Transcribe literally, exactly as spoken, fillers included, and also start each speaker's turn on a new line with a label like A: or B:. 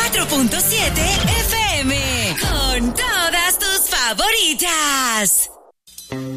A: cuatro punto siete F M. Con todas tus favoritas.